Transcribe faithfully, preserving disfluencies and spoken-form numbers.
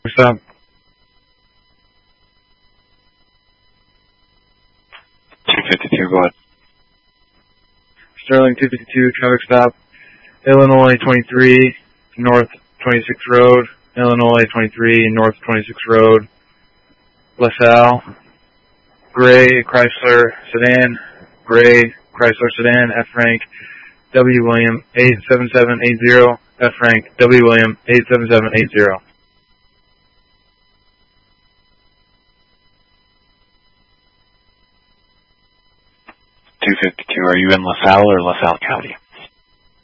Stop. two fifty-two, go ahead. Sterling two fifty-two, traffic stop. Illinois twenty-three, North twenty-sixth Road. Illinois twenty-three, North twenty-sixth Road. LaSalle. Gray Chrysler Sedan. Gray Chrysler Sedan. F rank. W William eight seven seven eight zero. F rank. W William eight seven seven eight zero. two fifty-two, are you in LaSalle or LaSalle County?